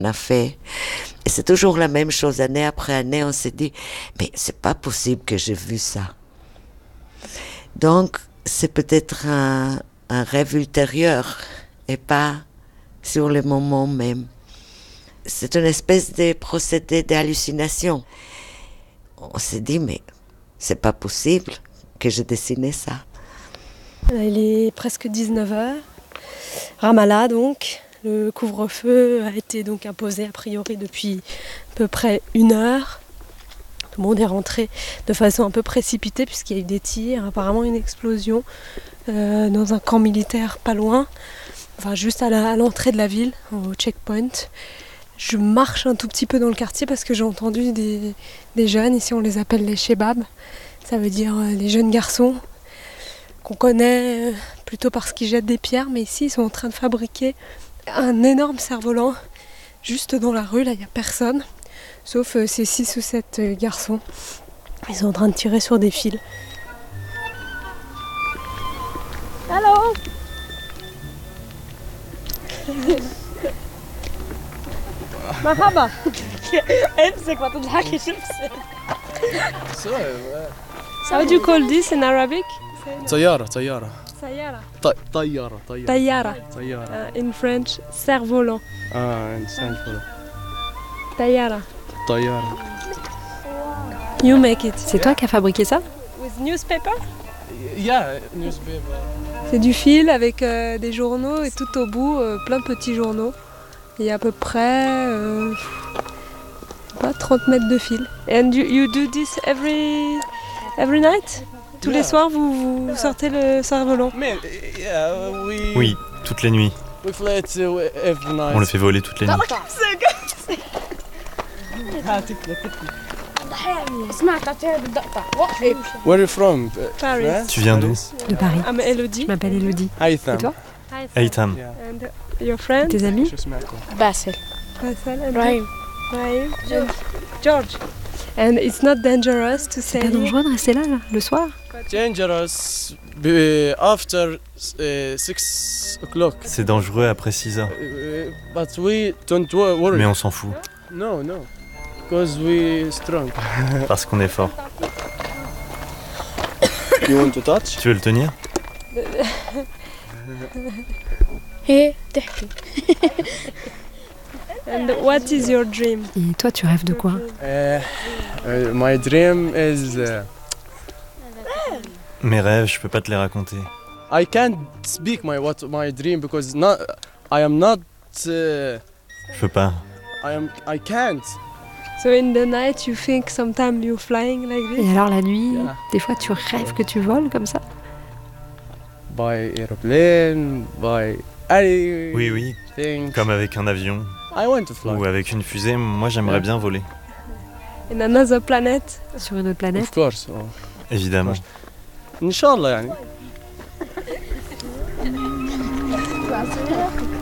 On a fait. Et c'est toujours la même chose, année après année, on s'est dit, mais c'est pas possible que j'ai vu ça. Donc, c'est peut-être un rêve ultérieur et pas sur le moment même. C'est une espèce de procédé d'hallucination. On s'est dit, mais c'est pas possible que j'ai dessiné ça. Il est presque 19h. Ramallah donc. Le couvre-feu a été donc imposé a priori depuis à peu près 1 heure. Tout le monde est rentré de façon un peu précipitée puisqu'il y a eu des tirs, apparemment une explosion dans un camp militaire pas loin, enfin juste à l'entrée de la ville, au checkpoint. Je marche un tout petit peu dans le quartier parce que j'ai entendu des jeunes, ici on les appelle les shebabs, ça veut dire les jeunes garçons qu'on connaît plutôt parce qu'ils jettent des pierres, mais ici ils sont en train de fabriquer un énorme cerf-volant juste dans la rue, là il n'y a personne, sauf ces 6 ou 7 garçons. Ils sont en train de tirer sur des fils. Allô. مرحبا. امسك ما تضحكش نفسك. How do you call this in Arabic? طيارة سيارة. طيارة. In French, cerf-volant. cerf-volant. طيارة. طيارة. You make it. C'est toi qui as fabriqué ça? With newspaper? Yeah, newspaper. C'est du fil avec des journaux et tout au bout, plein de petits journaux. Il y a à peu près pas 30 mètres de fil. And you do this every night? Tous les soirs, vous sortez le cerf-volant? Oui, toutes les nuits. We fly it every night. On le fait voler toutes les nuits. Where are you from? Paris. France? Tu viens d'où? De Paris. I'm Elodie. Je m'appelle Elodie. Haytham. Et toi? Haytham. And your friend? Tes amis? شو اسمعكم؟ باسل Faisal and Rahim. Rahim. And George. And it's not dangerous to C'est say. pas dangereux de rester là, le soir? Dangerous after 6 o'clock. C'est dangereux après 6 heures. But we don't worry. Mais on s'en fout, No. Because we strong. parce qu'on est fort. You want to touch? Tu veux le tenir? هي تحكي And what is your dream? Et toi, tu rêves de quoi? My dream is Mes rêves, je peux pas te les raconter. I can't speak my dream because I am not Je peux pas. I can't. So in the night you think sometimes you're flying like Et this? alors la nuit, Yeah. des fois tu rêves que tu voles comme ça? By airplane, by anything. Oui, comme avec un avion I want to fly. ou avec une fusée. Moi, j'aimerais bien voler, In another planet? Sur une autre planète? Of course. évidemment. إن شاء الله يعني.